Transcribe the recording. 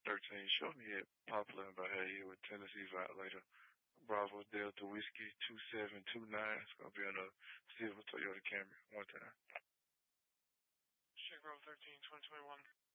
13, show me at Popular and Bahia with Tennessee Violator. Bravo Delta Whiskey 2729. It's going to be on a silver Toyota Camry. One time. Check Bravo 13, 2021.